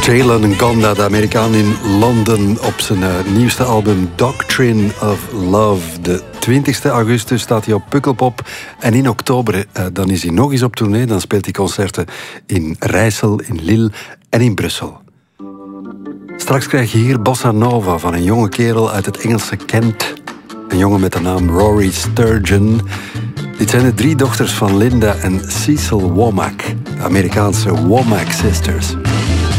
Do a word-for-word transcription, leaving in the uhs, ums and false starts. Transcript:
Jalen Gonda, de Amerikaan in Londen, op zijn uh, nieuwste album Doctrine of Love. De twintigste augustus staat hij op Pukkelpop. En in oktober uh, dan is hij nog eens op tournee. Dan speelt hij concerten in Rijssel, in Lille en in Brussel. Straks krijg je hier Bossa Nova van een jonge kerel uit het Engelse Kent. Een jongen met de naam Rory Sturgeon. Dit zijn de drie dochters van Linda en Cecil Womack, de Amerikaanse Womack Sisters.